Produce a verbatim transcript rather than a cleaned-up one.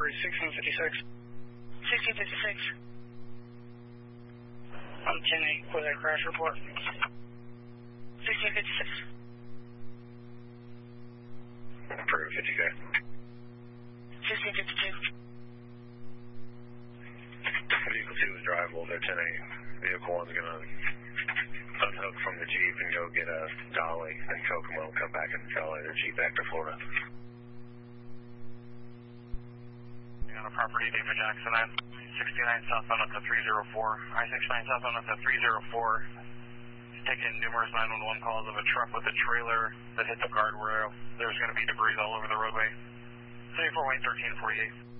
property sixteen fifty-six. sixteen fifty-six. I'm ten eight for that crash report. sixteen fifty-six. Approved, fifty-two. sixteen fifty-two. Vehicle two is drivable, they're ten eight. Vehicle one's going to unhook from the Jeep and go get a dolly in Kokomo and come back and dolly their Jeep back to Florida. On a property, David Jackson, I sixty-nine southbound up to three oh four. I sixty-nine southbound up to three oh four. Taking numerous nine one one calls of a truck with a trailer that hit the guardrail. There's going to be debris all over the roadway. three four one thirteen forty-eight.